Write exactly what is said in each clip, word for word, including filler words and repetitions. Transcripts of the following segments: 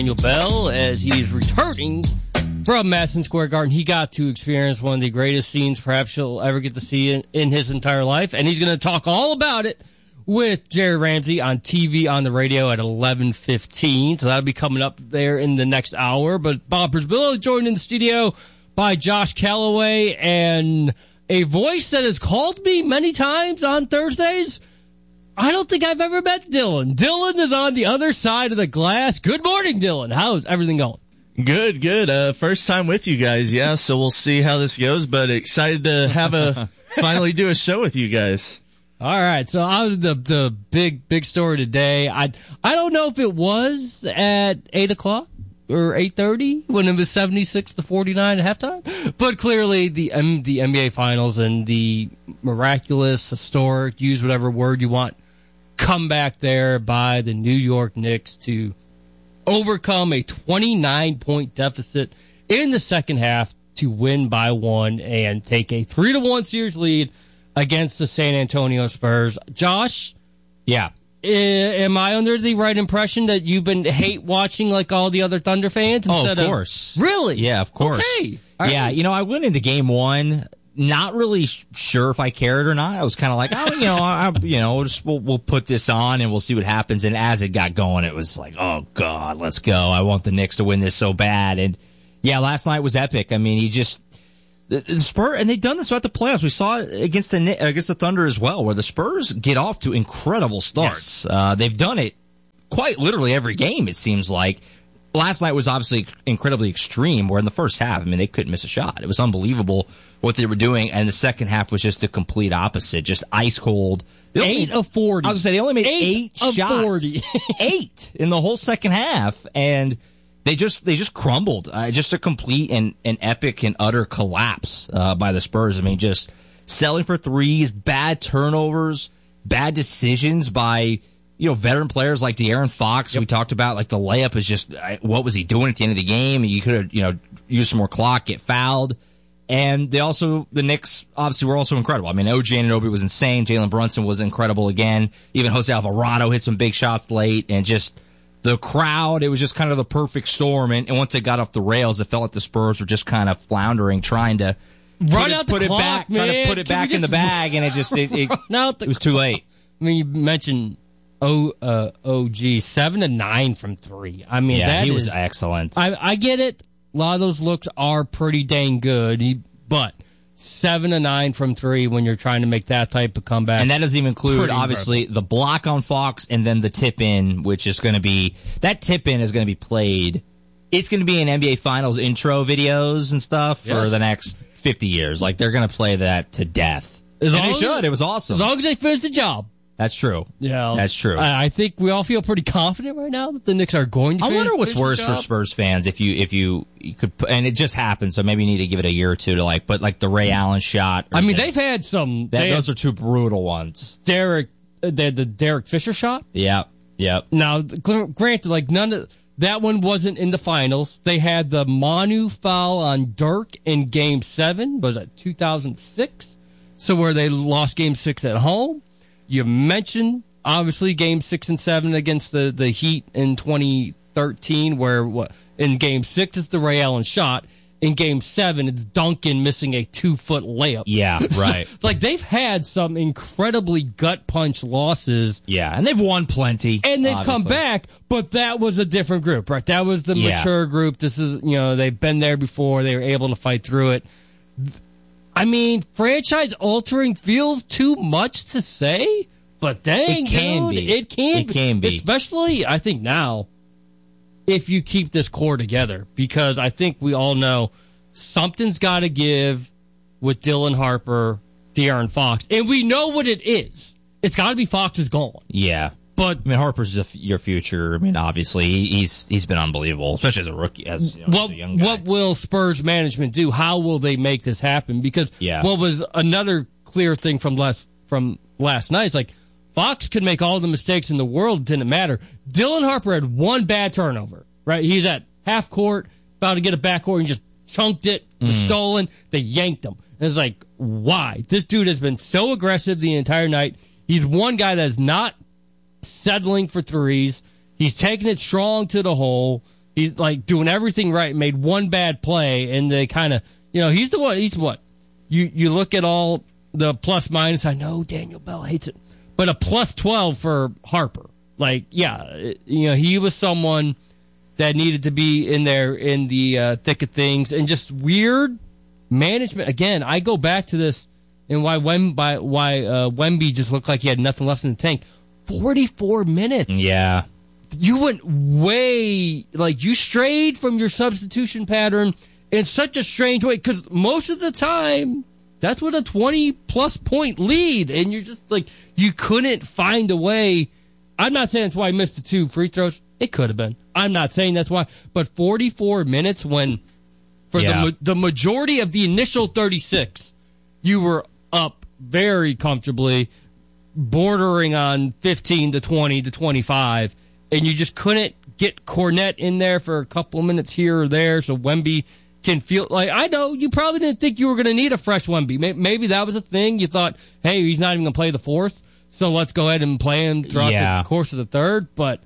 Daniel Bell, as he's returning from Madison Square Garden. He got to experience one of the greatest scenes perhaps he'll ever get to see in, in his entire life, and he's going to talk all about it with Jerry Ramsey on T V, on the radio at eleven fifteen. So that'll be coming up there in the next hour. But Bob Brisbillo joined in the studio by Josh Calloway, and a voice that has called me many times on Thursdays. I don't think I've ever met Dylan. Dylan is on the other side of the glass. Good morning, Dylan. How's everything going? Good, good. Uh, first time with you guys, yeah, so we'll see how this goes, but excited to have a finally do a show with you guys. All right, so I was the the big big story today. I I don't know if it was at eight o'clock or eight thirty when it was seventy-six to forty-nine at halftime, but clearly the um, the N B A Finals and the miraculous, historic, use whatever word you want, comeback there by the New York Knicks to overcome a twenty-nine point deficit in the second half to win by one and take a three to one series lead against the San Antonio Spurs. Josh? Yeah. I, am I under the right impression that you've been hate watching like all the other Thunder fans? Oh, of course. Of, really? Yeah, of course. Okay. Yeah, right. You know, I went into game one not really sh- sure if I cared or not. I was kind of like, oh, you know, I, you know, we'll, just, we'll, we'll put this on and we'll see what happens. And as it got going, it was like, oh, God, let's go. I want the Knicks to win this so bad. And, yeah, last night was epic. I mean, he just... The, the Spurs, and they've done this throughout the playoffs. We saw it against the against the Thunder as well, where the Spurs get off to incredible starts. Yes. Uh, they've done it quite literally every game, it seems like. Last night was obviously incredibly extreme, where in the first half, I mean, they couldn't miss a shot. It was unbelievable what they were doing, and the second half was just the complete opposite, just ice cold. Eight made, of forty. I was going to say, they only made eight, eight of shots. forty. Eight in the whole second half, and... They just they just crumbled. Uh, just a complete and, and epic and utter collapse uh, by the Spurs. I mean, just selling for threes, bad turnovers, bad decisions by you know veteran players like De'Aaron Fox. Yep. We talked about like the layup is just what was he doing at the end of the game? You could have you know used some more clock, get fouled, and they also the Knicks obviously were also incredible. I mean, O G Anunoby was insane. Jalen Brunson was incredible again. Even Jose Alvarado hit some big shots late, and just. The crowd, it was just kind of the perfect storm, and, and once they got off the rails, it felt like the Spurs were just kind of floundering, trying to run put, out it, the put clock, it back, man. trying to put it Can back in the bag, and it just it, it, it was too late. I mean, you mentioned O uh, O G seven to nine from three. I mean, yeah, that he is, was excellent. I, I get it. A lot of those looks are pretty dang good, he, but. Seven to nine from three when you're trying to make that type of comeback. And that doesn't even include, Pretty obviously, incredible. The block on Fox and then the tip-in, which is going to be... That tip-in is going to be played... It's going to be in N B A Finals intro videos and stuff yes. for the next fifty years. Like, they're going to play that to death. As and they should. It was awesome. As long as they finish the job. That's true. Yeah, that's true. I, I think we all feel pretty confident right now that the Knicks are going to. I finish, wonder what's finish worse for Spurs fans if you if you, you could, and it just happened, so maybe you need to give it a year or two to like, but like the Ray Allen shot. I mean, this. they've had some. That, they those are two brutal ones. Derek, they had the Derek Fisher shot. Yep, yep. Now, granted, like none of that one wasn't in the finals. They had the Manu foul on Dirk in Game Seven. Was that two thousand six? So where they lost Game Six at home. You mentioned. Obviously, Game Six and Seven against the, the Heat in twenty thirteen, where what in Game Six it's the Ray Allen shot. In Game Seven, it's Duncan missing a two foot layup. Yeah, right. So, like they've had some incredibly gut punch losses. Yeah, and they've won plenty, and they've obviously. come back. But that was a different group, right? That was the yeah. mature group. This is you know they've been there before. They were able to fight through it. I mean, franchise altering feels too much to say. But dang, it can dude, be. it can it be. can be. Especially, I think now, if you keep this core together, because I think we all know something's got to give with Dylan Harper, De'Aaron Fox, and we know what it is. It's got to be Fox's gone. Yeah, but I mean Harper's the, your future. I mean, obviously he's he's been unbelievable, especially as a rookie, as, you know, what, as a young guy. What will Spurs management do? How will they make this happen? Because yeah. what was another clear thing from last from last night is like. Fox could make all the mistakes in the world. It didn't matter. Dylan Harper had one bad turnover, right? He's at half court, about to get a backcourt, and just chunked it, mm. was stolen. They yanked him. And it's like, why? This dude has been so aggressive the entire night. He's one guy that's not settling for threes. He's taking it strong to the hole. He's like doing everything right, made one bad play, and they kind of, you know, he's the one, he's what? You you look at all the plus minus, I know Daniel Bell hates it, but a plus twelve for Harper. Like, yeah, it, you know, he was someone that needed to be in there in the uh, thick of things, and just weird management. Again, I go back to this and why Wem, by, why uh, Wemby just looked like he had nothing left in the tank. forty-four minutes. Yeah. You went way, like, you strayed from your substitution pattern in such a strange way, because most of the time, that's with a twenty-plus point lead, and you're just like, you couldn't find a way. I'm not saying that's why I missed the two free throws. It could have been. I'm not saying that's why. But forty-four minutes when, for Yeah. the the majority of the initial thirty-six, you were up very comfortably, bordering on fifteen to twenty to twenty-five, and you just couldn't get Cornette in there for a couple of minutes here or there so Wemby can feel like, I know you probably didn't think you were going to need a fresh Wemby. Maybe that was a thing. You thought, hey, he's not even going to play the fourth, so let's go ahead and play him throughout Yeah. the course of the third. But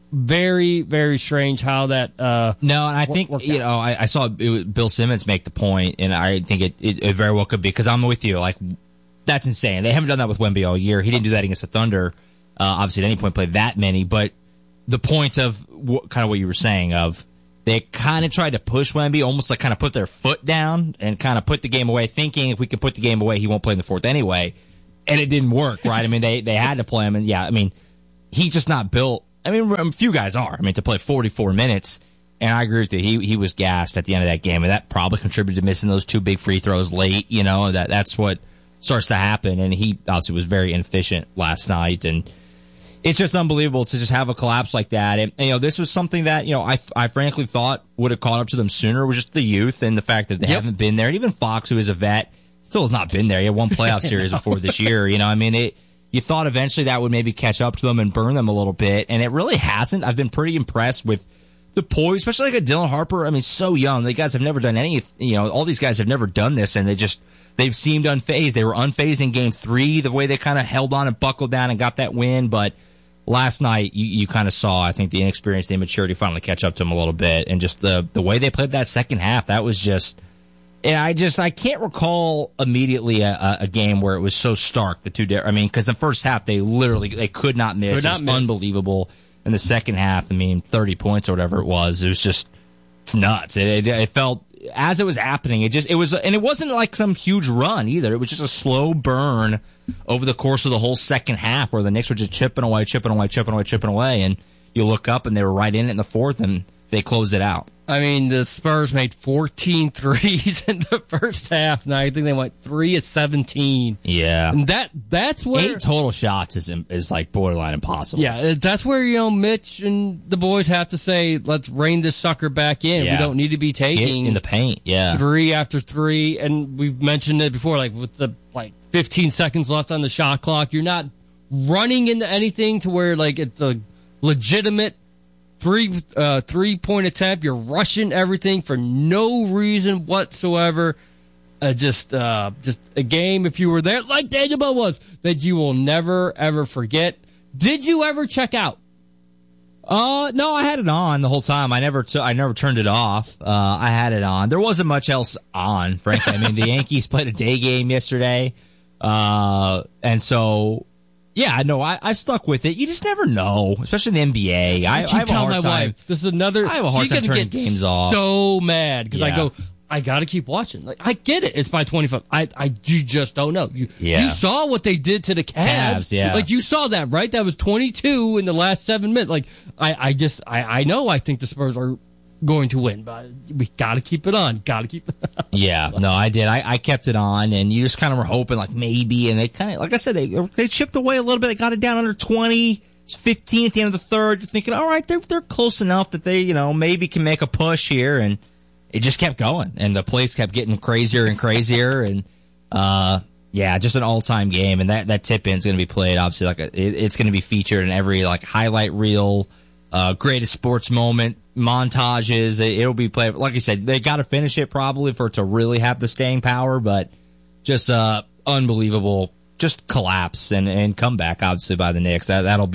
very, very strange how that. Uh, No, and I think, worked you out. know, I, I saw it was Bill Simmons make the point, and I think it, it, it very well could be, because I'm with you. Like, that's insane. They haven't done that with Wemby all year. He didn't do that against the Thunder. Uh, obviously, at any point, play that many. But the point of what, kind of what you were saying of they kind of tried to push Wemby, almost like kind of put their foot down and kind of put the game away, thinking if we can put the game away, he won't play in the fourth anyway. And it didn't work, right? I mean, they, they had to play him. And, yeah, I mean, he's just not built. I mean, a few guys are. I mean, to play forty-four minutes, and I agree with you. He he was gassed at the end of that game, and that probably contributed to missing those two big free throws late. You know, that that's what starts to happen. And he obviously was very inefficient last night, and it's just unbelievable to just have a collapse like that. And, you know, this was something that, you know, I, I frankly thought would have caught up to them sooner, was just the youth and the fact that they Yep. haven't been there. And even Fox, who is a vet, still has not been there. He had one playoff series before this year. You know, I mean, it. You thought eventually that would maybe catch up to them and burn them a little bit, and it really hasn't. I've been pretty impressed with the poise, especially like a Dylan Harper. I mean, so young. The guys have never done any, you know, all these guys have never done this, and they just, they've seemed unfazed. They were unfazed in game three, the way they kind of held on and buckled down and got that win, but last night you, you kind of saw, I think, the inexperience, the immaturity finally catch up to them a little bit, and just the, the way they played that second half, that was just, and I just, I can't recall immediately a, a game where it was so stark, the two, di- I mean, because the first half, they literally, they could not miss. Could not it was miss. unbelievable. In the second half, I mean, thirty points or whatever it was, it was just, it's nuts. It, it, it felt, as it was happening, it just, it was, and it wasn't like some huge run either. It was just a slow burn over the course of the whole second half where the Knicks were just chipping away, chipping away, chipping away, chipping away, and you look up and they were right in it in the fourth, and they closed it out. I mean, the Spurs made fourteen threes in the first half. Now I think they went three of seventeen. Yeah. And that that's where Eight total shots is is like borderline impossible. Yeah, that's where, you know, Mitch and the boys have to say, let's rein this sucker back in. Yeah. We don't need to be Get taking in the paint. Yeah. three after three. And we've mentioned it before, like with the like fifteen seconds left on the shot clock, you're not running into anything to where like it's a legitimate three uh, three point attempt. You're rushing everything for no reason whatsoever. Uh, just uh, just a game, if you were there, like Daniel Bell was, that you will never, ever forget. Did you ever check out? Uh, no, I had it on the whole time. I never, t- I never turned it off. Uh, I had it on. There wasn't much else on, frankly. I mean, the Yankees played a day game yesterday. Uh, and so, yeah, no, I, I stuck with it. You just never know, especially in the N B A. I, I keep have a telling hard my time. wife, this is another. I have a hard she's time gonna turning get games off. So mad because I Yeah. go, I gotta keep watching. Like I get it, it's by twenty-five. I, I, you just don't know. You, Yeah. you saw what they did to the Cavs. Cavs, yeah. Like you saw that, right? That was twenty-two in the last seven minutes. Like I, I just, I, I know. I think the Spurs are going to win, but we gotta keep it on. Gotta keep it on. Yeah, no, I did. I, I kept it on, and you just kind of were hoping, like, maybe, and they kind of, like I said, they they chipped away a little bit. They got it down under twenty. It's fifteen at the end of the third. You're thinking, all right, they're they're close enough that they, you know, maybe can make a push here, and it just kept going, and the plays kept getting crazier and crazier, and uh, yeah, just an all-time game, and that that tip-in is going to be played, obviously, like a, it, it's going to be featured in every like highlight reel, uh, greatest sports moment montages. It, it'll be played. Like you said, they got to finish it probably for it to really have the staying power, but just uh, unbelievable, just collapse and and comeback, obviously, by the Knicks. That that'll be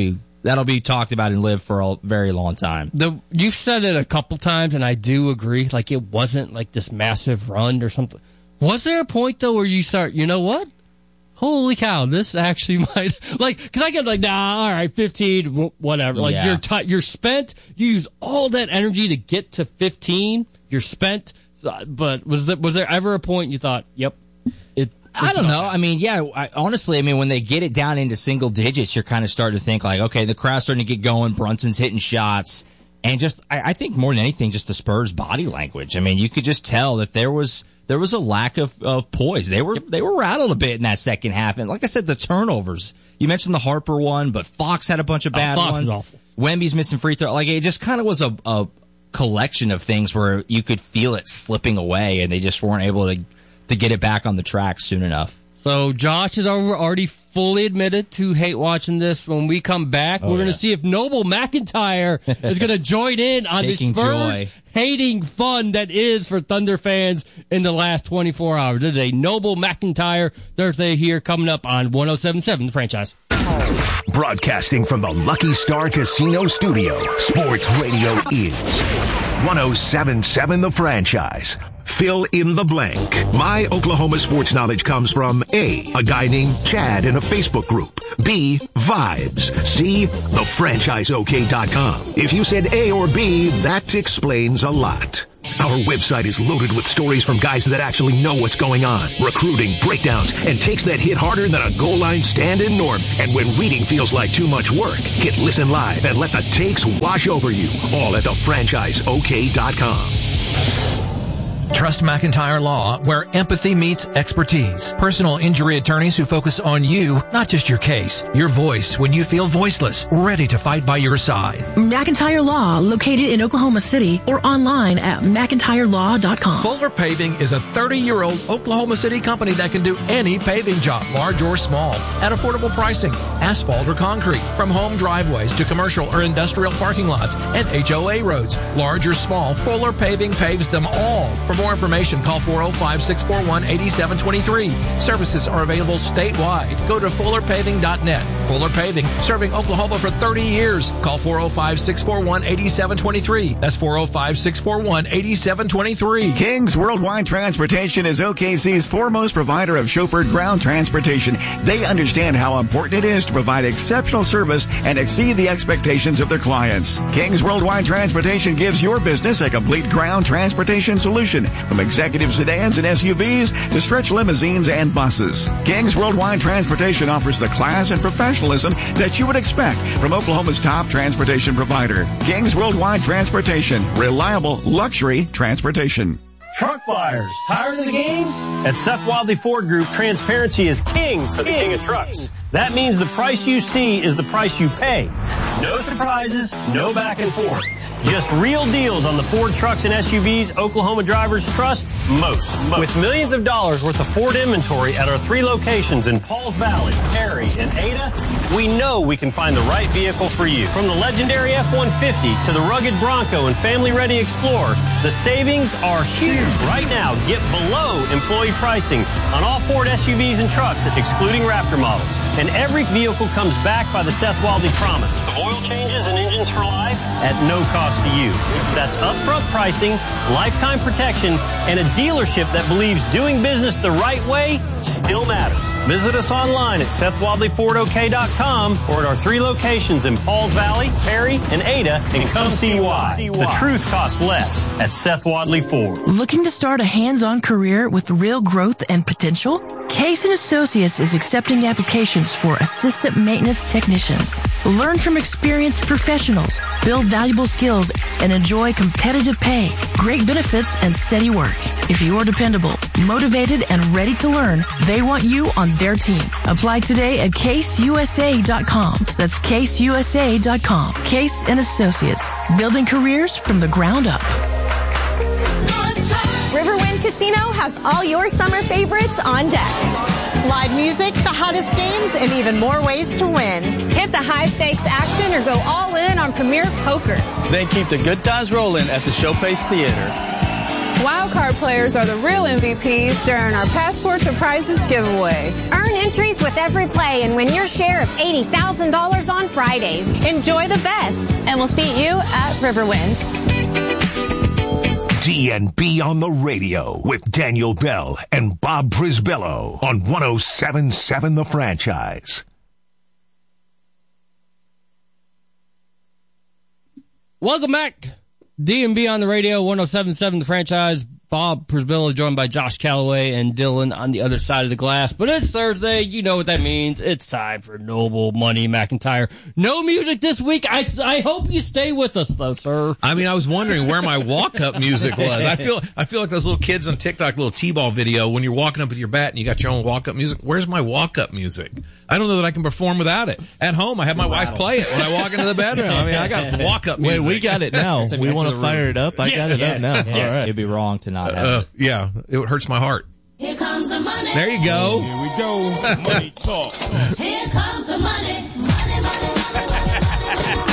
that'll be talked about and live for a very long time. The you've said it a couple times, and I do agree. Like, it wasn't like this massive run or something. Was there a point though where you start, you know what? Holy cow, this actually might, like, because I get like, nah, all right, fifteen, whatever. Like, Yeah. you're t- you're spent. You use all that energy to get to fifteen. You're spent. So, but was there, was there ever a point you thought, yep, it? I don't know. I mean, yeah, I, honestly, I mean, when they get it down into single digits, you're kind of starting to think like, okay, the crowd's starting to get going. Brunson's hitting shots. And just, I, I think more than anything, just the Spurs body language. I mean, you could just tell that there was, there was a lack of, of poise. They were, they were rattled a bit in that second half. And like I said, the turnovers, you mentioned the Harper one, but Fox had a bunch of bad oh, Fox ones. Is awful. Wemby's missing free throw. Like, it just kind of was a, a collection of things where you could feel it slipping away and they just weren't able to, to get it back on the track soon enough. So Josh has already fully admitted to hate watching this. When we come back, Oh, we're going yeah. to see if Noble McIntyre is going to join in on the Taking Spurs joy. hating fun that is for Thunder fans in the last twenty-four hours. This is a Noble McIntyre Thursday here coming up on one oh seven point seven The Franchise. Broadcasting from the Lucky Star Casino Studio, Sports Radio is one oh seven point seven The Franchise. Fill in the blank. My Oklahoma sports knowledge comes from A, a guy named Chad in a Facebook group. B, vibes. C, the franchise O K dot com. If you said A or B, that explains a lot. Our website is loaded with stories from guys that actually know what's going on, recruiting, breakdowns, and takes that hit harder than a goal line stand-in norm. And when reading feels like too much work, hit listen live and let the takes wash over you. All at the franchise O K dot com. Trust McIntyre Law, where empathy meets expertise. Personal injury attorneys who focus on you, not just your case. Your voice when you feel voiceless, ready to fight by your side. McIntyre Law, located in Oklahoma City or online at mcintyre law dot com. Fuller Paving is a thirty-year-old Oklahoma City company that can do any paving job, large or small, at affordable pricing. Asphalt or concrete, from home driveways to commercial or industrial parking lots and H O A roads. Large or small, Fuller Paving paves them all. For more information, call four oh five, six four one, eight seven two three. Services are available statewide. Go to fuller paving dot net. Fuller Paving, serving Oklahoma for thirty years. Call four oh five, six four one, eight seven two three. That's four oh five, six four one, eight seven two three. King's Worldwide Transportation is O K C's foremost provider of chauffeured ground transportation. They understand how important it is to provide exceptional service and exceed the expectations of their clients. King's Worldwide Transportation gives your business a complete ground transportation solution, from executive sedans and S U Vs to stretch limousines and buses. King's Worldwide Transportation offers the class and professionalism that you would expect from Oklahoma's top transportation provider. King's Worldwide Transportation, reliable luxury transportation. Truck buyers, tired of the games? At Seth Wadley Ford Group, transparency is king for the king of trucks. That means the price you see is the price you pay. No surprises, no back and forth. Just real deals on the Ford trucks and S U Vs Oklahoma drivers trust most. With millions of dollars worth of Ford inventory at our three locations in Pauls Valley, Perry, and Ada, we know we can find the right vehicle for you. From the legendary F one fifty to the rugged Bronco and family-ready Explorer, the savings are huge. Right now, get below employee pricing on all Ford S U Vs and trucks, excluding Raptor models. And every vehicle comes backed by the Seth Wadley promise of oil changes and engines for life at no cost to you. That's upfront pricing, lifetime protection, and a dealership that believes doing business the right way still matters. Visit us online at Seth Wadley Ford O K dot com or at our three locations in Pauls Valley, Perry, and Ada, and come see why. The truth costs less at Seth Wadley Ford. Looking to start a hands-on career with real growth and potential? Case and Associates is accepting applications for assistant maintenance technicians. Learn from experienced professionals, build valuable skills, and enjoy competitive pay, great benefits, and steady work. If you are dependable, motivated, and ready to learn, they want you on their team. Apply today at case U S A dot com. That's case U S A dot com. Case and Associates, building careers from the ground up. Riverwind Casino has all your summer favorites on deck. Live music, the hottest games, and even more ways to win. Hit the high-stakes action or go all in on Premier Poker. Then keep the good times rolling at the Showpace Theater. Wildcard players are the real M V Ps during our Passport to Prizes giveaway. Earn entries with every play and win your share of eighty thousand dollars on Fridays. Enjoy the best, and we'll see you at Riverwinds. D and B on the radio with Daniel Bell and Bob Prisbillo on one oh seven point seven The Franchise. Welcome back. D and B on the radio, one oh seven point seven The Franchise. Bob Prisbillo joined by Josh Calloway and Dylan on the other side of the glass. But it's Thursday. You know what that means. It's time for Noble Money McIntyre. No music this week. I, I hope you stay with us, though, sir. I mean, I was wondering where my walk-up music was. I feel I feel like those little kids on TikTok, little T-ball video, when you're walking up with your bat and you got your own walk-up music. Where's my walk-up music? I don't know that I can perform without it. At home, I have my wife play it when I walk into the bedroom. I mean, I got some walk-up music. Wait, we got it now. We want to fire it up. I yes, got it yes, up now. Yes. All right. It'd be wrong to not have uh, it. Yeah, it hurts my heart. Here comes the money. There you go. Here we go. Money talk. Here comes the money. Money, money, money, money.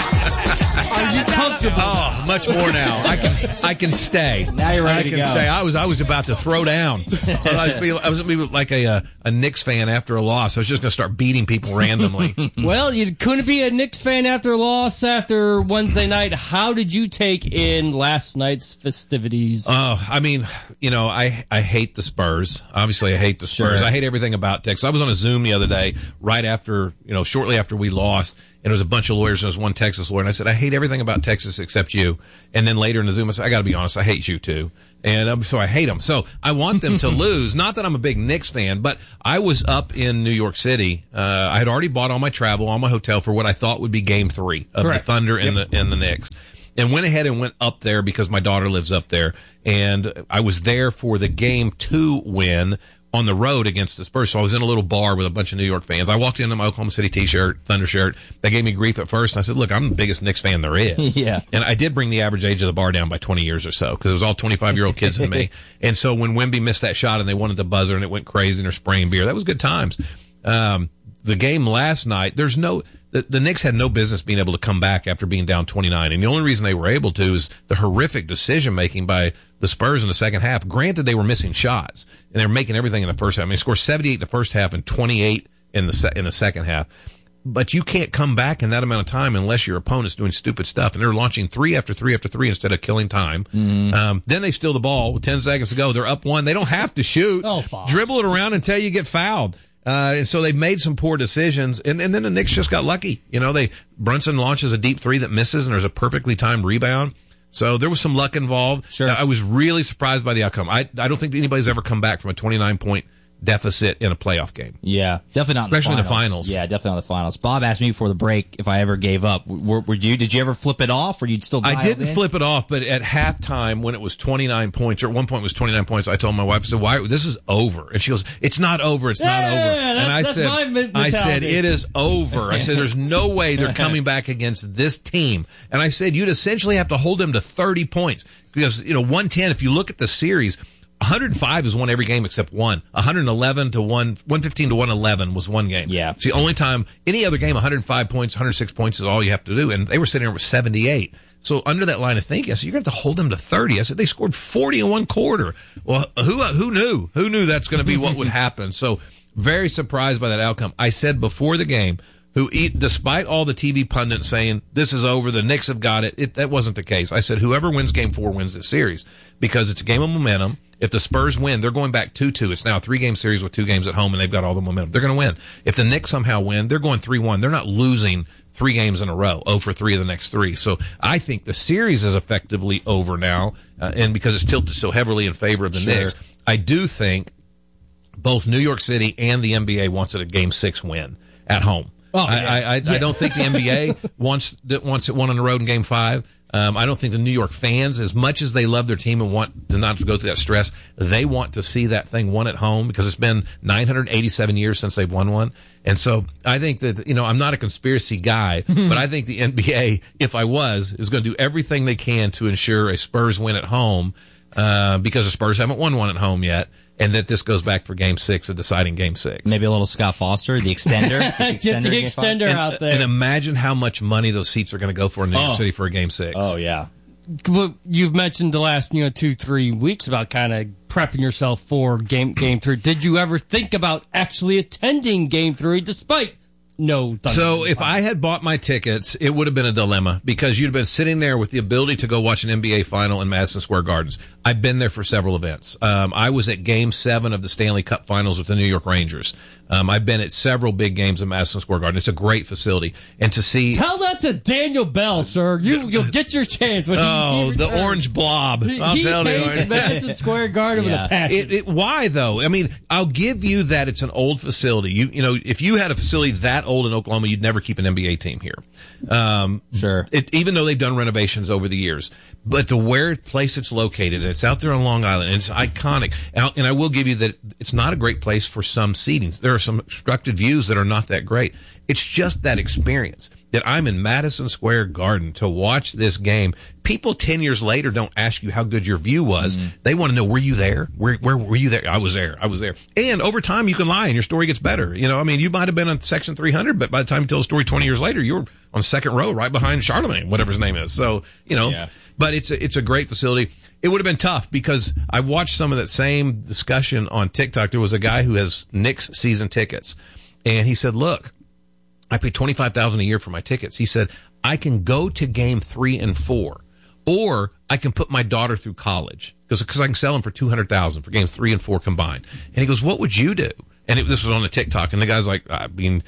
Are you comfortable? Oh, much more now. I can I can stay. Now you're ready I to can go. stay. I was I was about to throw down. I was, I was gonna be like a uh, a Knicks fan after a loss. I was just going to start beating people randomly. Well, you couldn't be a Knicks fan after a loss after Wednesday night. How did you take in last night's festivities? Oh, I mean, you know, I I hate the Spurs. Obviously, I hate the Spurs. Sure. I hate everything about Texas. I was on a Zoom the other day, right after, you know, shortly after we lost, and there was a bunch of lawyers, and there was one Texas lawyer, and I said, I hate everything about Texas except you. And then later in the Zoom, I said, I got to be honest, I hate you too. And um, so I hate them. So I want them to lose. Not that I'm a big Knicks fan, but I was up in New York City. Uh, I had already bought all my travel, all my hotel for what I thought would be game three of Correct. the Thunder and Yep. the and the Knicks. And went ahead and went up there because my daughter lives up there. And I was there for the game two win on the road against the Spurs. So I was in a little bar with a bunch of New York fans. I walked into my Oklahoma City t-shirt, Thunder shirt. They gave me grief at first. And I said, look, I'm the biggest Knicks fan there is. Yeah. And I did bring the average age of the bar down by twenty years or so because it was all twenty-five-year-old kids and me. And so when Wemby missed that shot and they wanted the buzzer and it went crazy and they're spraying beer, that was good times. Um, the game last night, there's no... The, the Knicks had no business being able to come back after being down twenty-nine. And the only reason they were able to is the horrific decision-making by the Spurs in the second half. Granted, they were missing shots, and they were making everything in the first half. I mean, they scored seventy-eight in the first half and twenty-eight in the se- in the second half. But you can't come back in that amount of time unless your opponent's doing stupid stuff. And they're launching three after three after three instead of killing time. Mm-hmm. Um, then they steal the ball with ten seconds to go. They're up one. They don't have to shoot. Oh, Fox. Dribble it around until you get fouled. Uh, and so they've made some poor decisions, and, and then the Knicks just got lucky. You know, they Brunson launches a deep three that misses, and there's a perfectly timed rebound. So there was some luck involved. Sure. I was really surprised by the outcome. I I don't think anybody's ever come back from a twenty-nine point deficit in a playoff game. Yeah, definitely not. Especially in in the the finals. finals. Yeah, definitely on the finals. Bob asked me before the break if I ever gave up. Were, were you? Did you ever flip it off, or you'd still? I dialed didn't in? flip it off, but at halftime when it was twenty-nine points, or at one point it was twenty-nine points, I told my wife, I said, "Why? This is over." And she goes, "It's not over. It's not Yeah, over." that's- And I that's said, my men- "I said mentality. it is over." I said, "There's no way they're coming back against this team." And I said, "You'd essentially have to hold them to thirty points because you know one ten. If you look at the series." one hundred five has won every game except one. one hundred eleven to one, one fifteen to one eleven was one game. Yeah. It's the only time, any other game, one hundred five points, one hundred six points is all you have to do. And they were sitting there with seventy-eight. So under that line of thinking, I said, you're going to have to hold them to thirty. I said, they scored forty in one quarter. Well, who, who knew? Who knew that's going to be what would happen? So very surprised by that outcome. I said before the game, who eat, despite all the T V pundits saying this is over, the Knicks have got it, it, that wasn't the case. I said whoever wins game four wins this series because it's a game of momentum. If the Spurs win, they're going back two two. It's now a three-game series with two games at home, and they've got all the momentum. They're going to win. If the Knicks somehow win, they're going three one. They're not losing three games in a row, oh for three of the next three. So I think the series is effectively over now, uh, and because it's tilted so heavily in favor of the Sure. Knicks, I do think both New York City and the N B A wants it a game six win at home. Oh, I, yeah. I, I, Yeah. I don't think the N B A wants wants it one on the road in Game Five. Um, I don't think the New York fans, as much as they love their team and want to not to go through that stress, they want to see that thing won at home because it's been nine hundred eighty-seven years since they've won one. And so I think that, you know, I'm not a conspiracy guy, but I think the N B A, if I was, is going to do everything they can to ensure a Spurs win at home uh, because the Spurs haven't won one at home yet. And that this goes back for Game Six, a deciding Game Six. Maybe a little Scott Foster, the extender. The Get the in Game Five. extender And, out there. and imagine how much money those seats are going to go for in New York Oh. City for a Game Six. Oh yeah. Well, you've mentioned the last, you know, two, three weeks about kind of prepping yourself for game game three. Did you ever think about actually attending game three despite no Thunder? So if I had bought my tickets, it would have been a dilemma because you'd have been sitting there with the ability to go watch an N B A final in Madison Square Gardens. I've been there for several events. Um, I was at Game Seven of the Stanley Cup Finals with the New York Rangers. Um, I've been at several big games in Madison Square Garden. It's a great facility, and to see tell that to Daniel Bell, sir. You you'll get your chance. When oh, he, he the orange blob! He, I'll he tell hates you. Madison Square Garden yeah. with a passion. It, it, why though? I mean, I'll give you that it's an old facility. You you know, if you had a facility that old in Oklahoma, you'd never keep an N B A team here. Um, sure. It, even though they've done renovations over the years, but the where place it's located, it's out there on Long Island, and it's iconic. And, and I will give you that it's not a great place for some seatings. There are some obstructed views that are not that great. It's just that experience that I'm in Madison Square Garden to watch this game. People ten years later don't ask you how good your view was. Mm-hmm. They want to know, were you there? Where, where were you there? I was there. I was there. And over time, you can lie and your story gets better. You know, I mean, you might have been on section three hundred, but by the time you tell the story twenty years later, you were on second row right behind Charlemagne, whatever his name is. So, you know, yeah. But it's a, it's a great facility. It would have been tough because I watched some of that same discussion on TikTok. There was a guy who has Knicks season tickets, and he said, look, I pay twenty-five thousand dollars a year for my tickets. He said, I can go to game three and four, or I can put my daughter through college because because I can sell them for two hundred thousand dollars for games three and four combined. And he goes, what would you do? And it, this was on the TikTok, and the guy's like, I mean,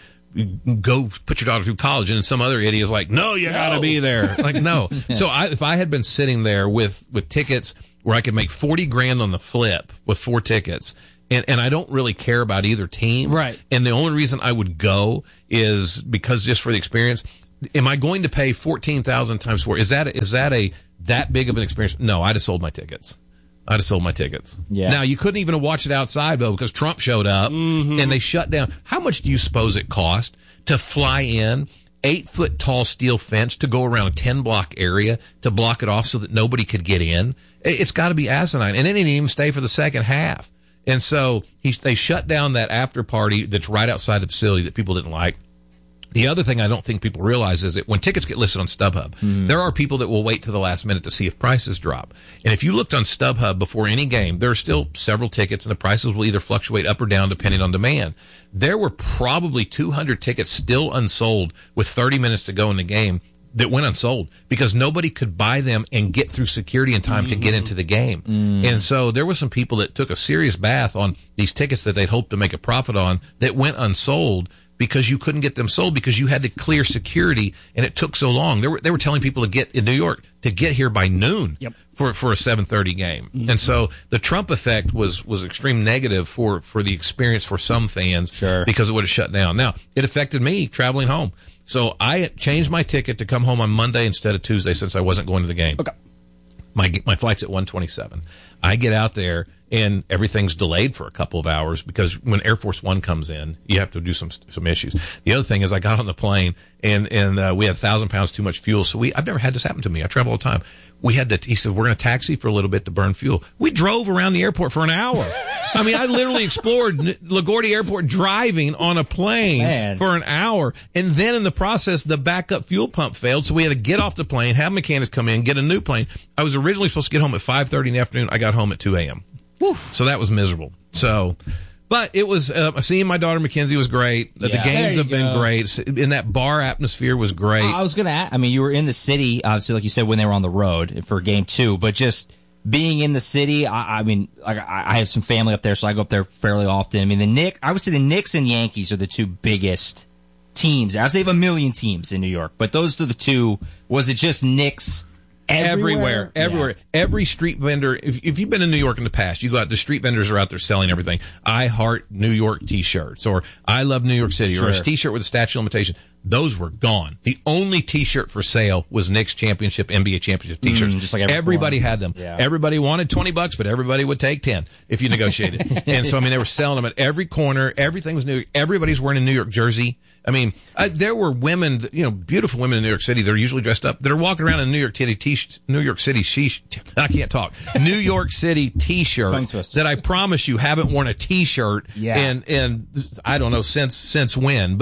go put your daughter through college. And then some other idiot is like, no, you no. got to be there. Like, no. So I, if I had been sitting there with, with tickets where I could make forty grand on the flip with four tickets, and, and I don't really care about either team. Right. And the only reason I would go is because just for the experience. Am I going to pay fourteen thousand times four? Is that, is that a, that big of an experience? No, I'd have sold my tickets. I'd have sold my tickets. Yeah. Now, you couldn't even watch it outside, though, because Trump showed up mm-hmm. and they shut down. How much do you suppose it cost to fly in, eight foot tall steel fence to go around a ten block area to block it off so that nobody could get in? It's got to be asinine. And they didn't even stay for the second half. And so he, they shut down that after party that's right outside the facility that people didn't like. The other thing I don't think people realize is that when tickets get listed on StubHub, mm. there are people that will wait to the last minute to see if prices drop. And if you looked on StubHub before any game, there are still several tickets, and the prices will either fluctuate up or down depending on demand. There were probably two hundred tickets still unsold with thirty minutes to go in the game that went unsold because nobody could buy them and get through security in time mm-hmm. to get into the game. Mm. And so there were some people that took a serious bath on these tickets that they'd hoped to make a profit on that went unsold because you couldn't get them sold because you had to clear security and it took so long. They were, they were telling people to get in New York to get here by noon yep. for, for a seven thirty game. Mm-hmm. And so the Trump effect was, was extreme negative for, for the experience for some fans sure. because it would have shut down. Now, it affected me traveling home. So I changed my ticket to come home on Monday instead of Tuesday since I wasn't going to the game. Okay. My, my flight's at one twenty-seven. I get out there and everything's delayed for a couple of hours because when Air Force One comes in, you have to do some some issues. The other thing is I got on the plane and and uh, we had a thousand pounds too much fuel. So we I've never had this happen to me. I travel all the time. We had to. He said we're going to taxi for a little bit to burn fuel. We drove around the airport for an hour. I mean, I literally explored LaGuardia Airport driving on a plane Man. for an hour, and then in the process, the backup fuel pump failed. So we had to get off the plane, have mechanics come in, get a new plane. I was originally supposed to get home at five thirty in the afternoon. I got home at two a.m. So that was miserable. So, but it was, uh, seeing my daughter Mackenzie was great. The Yeah. games have There you been go. great. And that bar atmosphere was great. I was going to ask, I mean, you were in the city, obviously, like you said, when they were on the road for game two, but just being in the city, I, I mean, like I, I have some family up there, so I go up there fairly often. I mean, the Knicks, I would say the Knicks and Yankees are the two biggest teams. I would say they have a million teams in New York, but those are the two. Was it just Knicks? Everywhere, Everywhere, everywhere. Yeah. Every street vendor, if, if you've been in New York in the past, you go out, the street vendors are out there selling everything. I heart New York t-shirts, or I love New York City, Sure. or a t-shirt with a statute of limitation. Those were gone. The only t-shirt for sale was Knicks championship, N B A championship t-shirts. Mm, just like every everybody corner. had them. Yeah. Everybody wanted twenty bucks, but everybody would take ten if you negotiated. And so, I mean, they were selling them at every corner. Everything was New York. Everybody's wearing a New York jersey. I mean, uh, there were women, that, you know, beautiful women in New York City that are usually dressed up, that are walking around in New York City t- New York City sheesh, I can't talk. New York City t-shirt Tongue twister. that I promise you haven't worn a t-shirt Yeah. and and I don't know since since when, but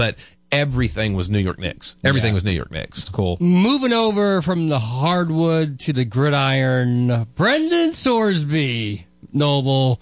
everything was New York Knicks. Everything yeah. was New York Knicks. It's cool. Moving over from the hardwood to the gridiron, Brendan Sorsby, Noble.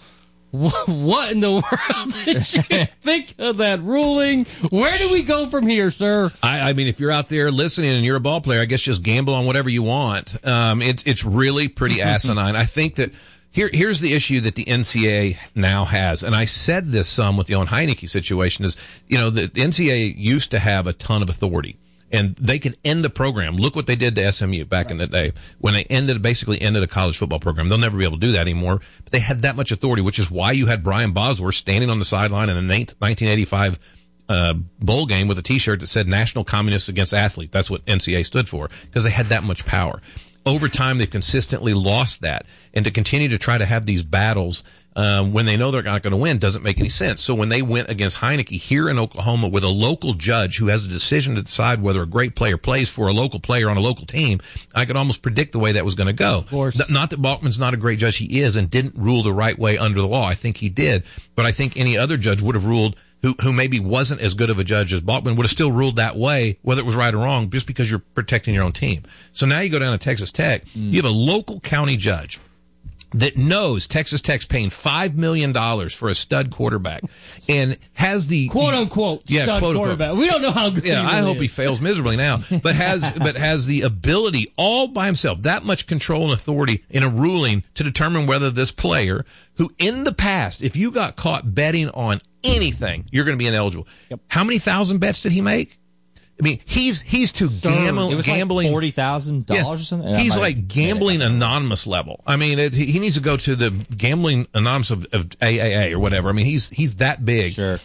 What in the world did you think of that ruling? Where do we go from here, sir? I, I mean, if you're out there listening and you're a ball player, I guess just gamble on whatever you want. Um, it's it's really pretty asinine. I think that here here's the issue that the N C double A now has, and I said this some with the Owen Heineke situation, is, you know, the N C double A used to have a ton of authority. And they could end a program. Look what they did to S M U back in the day when they ended, basically ended a college football program. They'll never be able to do that anymore. But they had that much authority, which is why you had Brian Bosworth standing on the sideline in a nineteen eighty-five uh, bowl game with a T-shirt that said National Communists Against Athlete. That's what N C double A stood for, because they had that much power. Over time, they've consistently lost that. And to continue to try to have these battles Um, when they know they're not going to win doesn't make any sense. So when they went against Heineke here in Oklahoma with a local judge who has a decision to decide whether a great player plays for a local player on a local team, I could almost predict the way that was going to go. Of course. Not that Balkman's not a great judge. He is, and didn't rule the right way under the law. I think he did. But I think any other judge would have ruled, who, who maybe wasn't as good of a judge as Balkman, would have still ruled that way, whether it was right or wrong, just because you're protecting your own team. So now you go down to Texas Tech. Mm. You have a local county judge that knows Texas Tech's paying five million dollars for a stud quarterback and has the quote unquote yeah, stud quote, quarterback. Unquote. We don't know how good Yeah, he really I hope is. he fails miserably now, but has, but has the ability all by himself, that much control and authority in a ruling to determine whether this player, who in the past, if you got caught betting on anything, you're going to be ineligible. Yep. How many thousand bets did he make? I mean, he's he's to gamble, it was gambling like forty thousand dollars yeah, or something. He's might, like gambling anonymous level. I mean, it, he needs to go to the gambling anonymous of, of A A A or whatever. I mean, he's he's that big. Sure.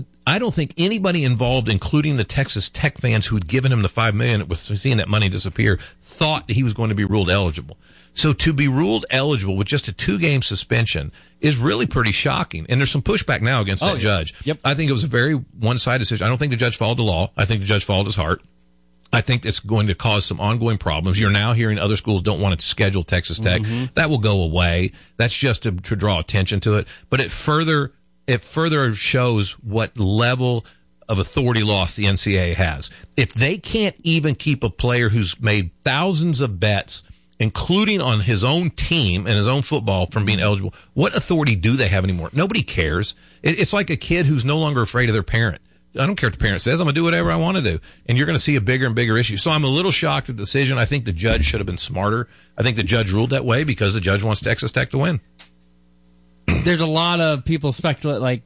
I don't think anybody involved, including the Texas Tech fans who had given him the five million, was seeing that money disappear, thought he was going to be ruled eligible. So to be ruled eligible with just a two-game suspension is really pretty shocking. And there's some pushback now against Oh, that yeah. judge. Yep. I think it was a very one-sided decision. I don't think the judge followed the law. I think the judge followed his heart. I think it's going to cause some ongoing problems. You're now hearing other schools don't want to schedule Texas Tech. Mm-hmm. That will go away. That's just to, to draw attention to it. But it further, it further shows what level of authority loss the N C double A has. If they can't even keep a player who's made thousands of bets, including on his own team and his own football, from being eligible, what authority do they have anymore? Nobody cares. It, it's like a kid who's no longer afraid of their parent. I don't care what the parent says. I'm going to do whatever I want to do. And you're going to see a bigger and bigger issue. So I'm a little shocked at the decision. I think the judge should have been smarter. I think the judge ruled that way because the judge wants Texas Tech to win. There's a lot of people speculate, like,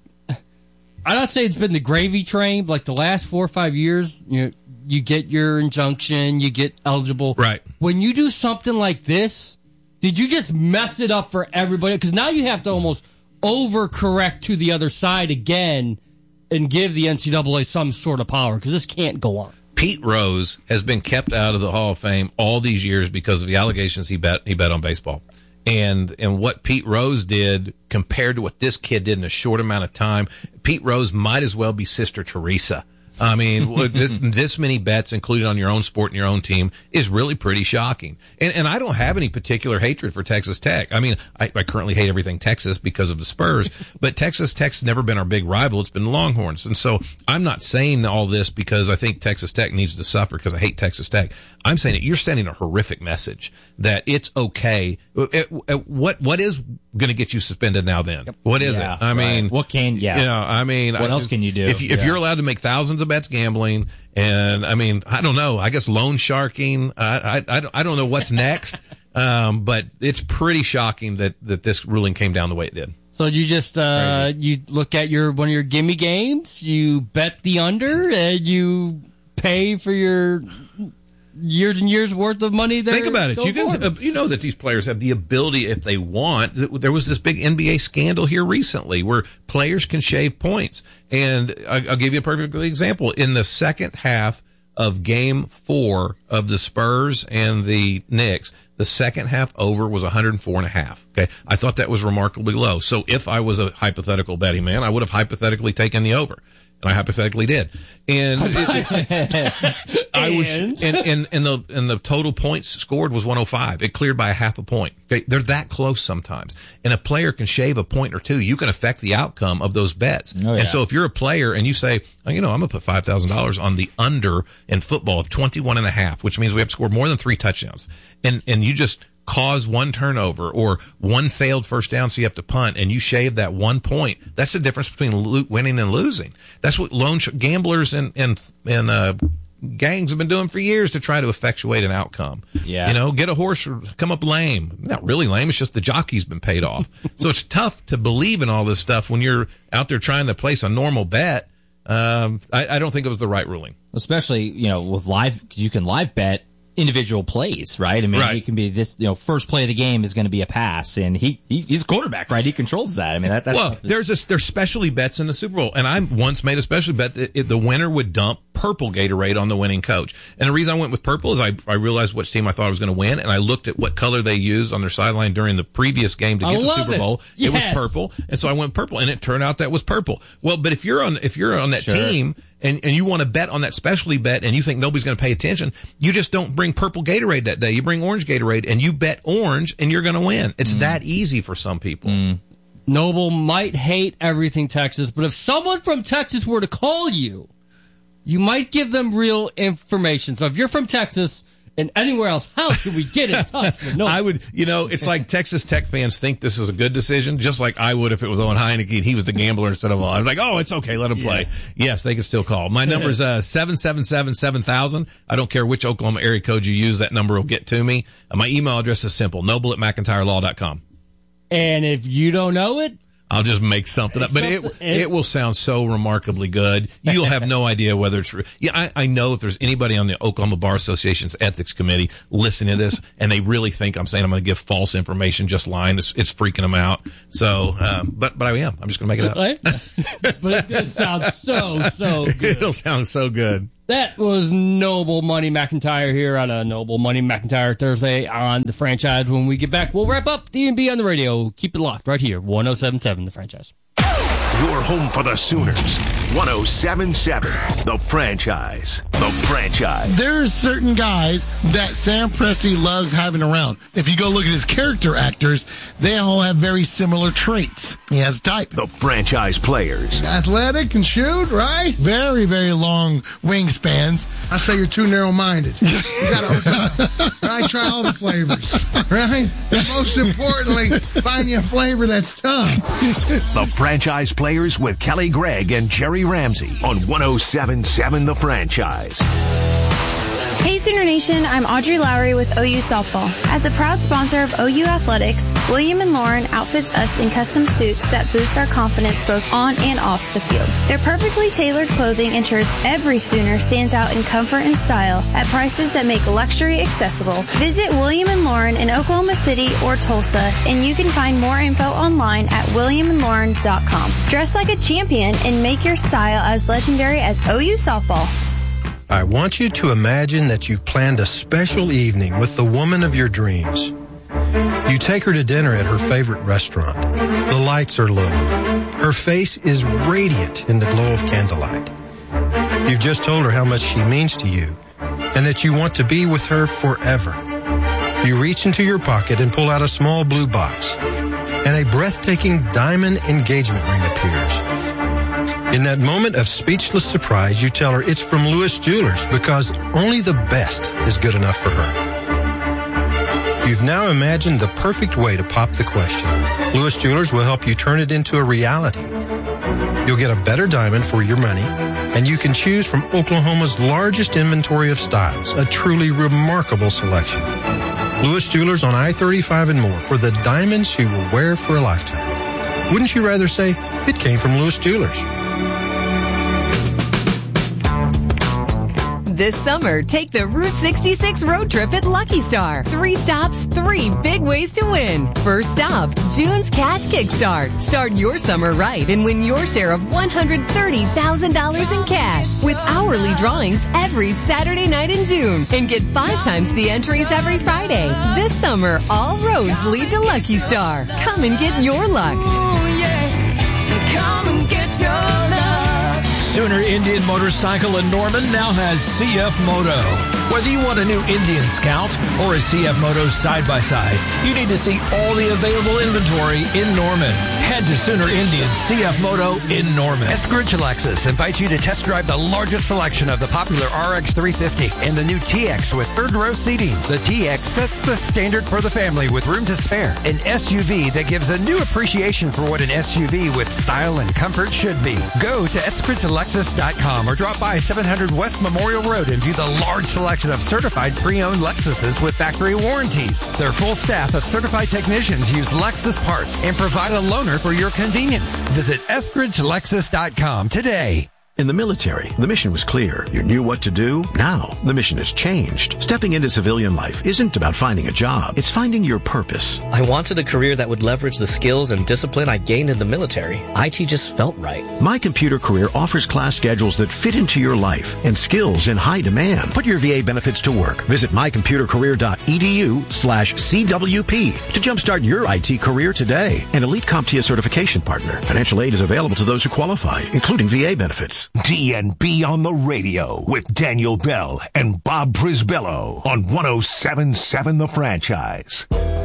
I'm not saying it's been the gravy train, but like the last four or five years, you know, you get your injunction, you get eligible. Right. When you do something like this, did you just mess it up for everybody? Because now you have to almost overcorrect to the other side again and give the N C double A some sort of power, because this can't go on. Pete Rose has been kept out of the Hall of Fame all these years because of the allegations he bet he bet on baseball. And and what Pete Rose did compared to what this kid did in a short amount of time, Pete Rose might as well be Sister Teresa. I mean, this this many bets, including on your own sport and your own team, is really pretty shocking. And and I don't have any particular hatred for Texas Tech. I mean, I, I currently hate everything Texas because of the Spurs, but Texas Tech's never been our big rival. It's been the Longhorns. And so I'm not saying all this because I think Texas Tech needs to suffer because I hate Texas Tech. I'm saying that you're sending a horrific message that it's okay. It, it, what what is going to get you suspended now then? Yep. What is yeah, it? I right. mean, what can, yeah. You know, I mean, what I, else can you do? If, if yeah. you're allowed to make thousands of bets gambling, and I mean, I don't know, I guess loan sharking, I, I, I, don't, I don't know what's next, um, but it's pretty shocking that, that this ruling came down the way it did. So you just, uh, you look at your, one of your gimme games, you bet the under, and you pay for your years and years worth of money there. Think about it. You can, uh, you know that these players have the ability, if they want. There was this big N B A scandal here recently where players can shave points. And I, I'll give you a perfect example. In the second half of game four of the Spurs and the Knicks, the second half over was one hundred four and a half. Okay. I thought that was remarkably low. So if I was a hypothetical betting man, I would have hypothetically taken the over. and I hypothetically did. And it, it, I was, and, and, and the, and the total points scored was one oh five. It cleared by a half a point. They, they're that close sometimes. And a player can shave a point or two. You can affect the outcome of those bets. Oh, yeah. And so if you're a player and you say, oh, you know, I'm going to put five thousand dollars on the under in football of twenty-one and a half, which means we have to score more than three touchdowns. And, and you just cause one turnover or one failed first down, so you have to punt, and you shave that one point. That's the difference between lo- winning and losing. That's what lone sh- gamblers and and and uh, gangs have been doing for years to try to effectuate an outcome. Yeah, you know, get a horse or come up lame. Not really lame. It's just the jockey's been paid off. So it's tough to believe in all this stuff when you're out there trying to place a normal bet. Um, I, I don't think it was the right ruling, especially you know with live because you can live bet individual plays, right? I mean, right. It can be this, you know, first play of the game is going to be a pass, and he, he he's a quarterback, right? He controls that. I mean, that, that's well, there's a, there's specialty bets in the Super Bowl, and I once made a specialty bet that it, the winner would dump purple Gatorade on the winning coach. And the reason I went with purple is I I realized which team I thought I was going to win, and I looked at what color they used on their sideline during the previous game to I get the love Super it. Bowl. Yes. It was purple, and so I went purple, and it turned out that was purple. Well, but if you're on if you're on that Sure. team. And, and you want to bet on that specialty bet and you think nobody's going to pay attention, you just don't bring purple Gatorade that day. You bring orange Gatorade and you bet orange and you're going to win. It's mm. that easy for some people. Mm. Noble might hate everything Texas, but if someone from Texas were to call you, you might give them real information. So if you're from Texas and anywhere else, how can we get in touch with Noble? I would, you know, it's like Texas Tech fans think this is a good decision, just like I would if it was Owen Heineke and he was the gambler instead of I was like, oh, it's okay, let him play. Yeah. Yes, they can still call. My number is uh, seven seven seven, seven thousand. I don't care which Oklahoma area code you use, that number will get to me. Uh, my email address is simple, noble at mcintyre law dot com. And if you don't know it, I'll just make something up, but it it will sound so remarkably good. You'll have no idea whether it's true. Yeah, I, I know if there's anybody on the Oklahoma Bar Association's ethics committee listening to this, and they really think I'm saying I'm going to give false information, just lying. It's, it's freaking them out. So, um, but but I am. I'm just going to make it up. Right? But it's going to sound so so good. It'll sound so good. That was Noble Money McIntyre here on a Noble Money McIntyre Thursday on The Franchise. When we get back, we'll wrap up D and B on the radio. Keep it locked right here, one oh seven point seven The Franchise. Your home for the Sooners, one oh seven point seven The Franchise. The Franchise. There's certain guys that Sam Presti loves having around. If you go look at his character actors, they all have very similar traits. He has type. The Franchise players. Athletic, can shoot, right? Very, very long wingspans. I say you're too narrow-minded. You gotta open up. Right? Try all the flavors, right? And most importantly, find you a flavor that's tough. The Franchise players with Kelly Gregg and Jerry Ramsey on one oh seven point seven The Franchise. Hey Sooner Nation, I'm Audrey Lowry with O U Softball. As a proud sponsor of O U Athletics, William and Lauren outfits us in custom suits that boost our confidence both on and off the field. Their perfectly tailored clothing ensures every Sooner stands out in comfort and style at prices that make luxury accessible. Visit William and Lauren in Oklahoma City or Tulsa, and you can find more info online at william and lauren dot com. Dress like a champion and make your style as legendary as O U Softball. I want you to imagine that you've planned a special evening with the woman of your dreams. You take her to dinner at her favorite restaurant. The lights are low. Her face is radiant in the glow of candlelight. You've just told her how much she means to you and that you want to be with her forever. You reach into your pocket and pull out a small blue box, and a breathtaking diamond engagement ring appears. In that moment of speechless surprise, you tell her it's from Lewis Jewelers because only the best is good enough for her. You've now imagined the perfect way to pop the question. Lewis Jewelers will help you turn it into a reality. You'll get a better diamond for your money, and you can choose from Oklahoma's largest inventory of styles, a truly remarkable selection. Lewis Jewelers on I thirty-five and more for the diamonds you will wear for a lifetime. Wouldn't you rather say it came from Lewis Jewelers? This summer, take the Route sixty-six road trip at Lucky Star. Three stops, three big ways to win. First stop, June's Cash Kickstart. Start your summer right and win your share of one hundred thirty thousand dollars in cash with hourly drawings every Saturday night in June. And get five times the entries every Friday. This summer, all roads lead to Lucky Star. Come and get your luck. Ooh, yeah. Come and get your luck. Sooner Indian Motorcycle in Norman now has C F Moto. Whether you want a new Indian Scout or a C F Moto side-by-side, you need to see all the available inventory in Norman. Head to Sooner Indian C F Moto in Norman. Eskridge Lexus invites you to test drive the largest selection of the popular R X three fifty and the new T X with third-row seating. The T X sets the standard for the family with room to spare. An S U V that gives a new appreciation for what an S U V with style and comfort should be. Go to eskridge lexus dot com or drop by seven hundred West Memorial Road and view the large selection of certified pre-owned Lexuses with factory warranties. Their full staff of certified technicians use Lexus parts and provide a loaner for your convenience. Visit eskridge lexus dot com today. In the military, the mission was clear. You knew what to do. Now, the mission has changed. Stepping into civilian life isn't about finding a job. It's finding your purpose. I wanted a career that would leverage the skills and discipline I gained in the military. I T just felt right. My Computer Career offers class schedules that fit into your life and skills in high demand. Put your V A benefits to work. Visit my computer career dot e d u slash C W P to jumpstart your I T career today. An elite CompTIA certification partner. Financial aid is available to those who qualify, including V A benefits. D and B on the radio with Daniel Bell and Bob Prisbello on one oh seven point seven The Franchise.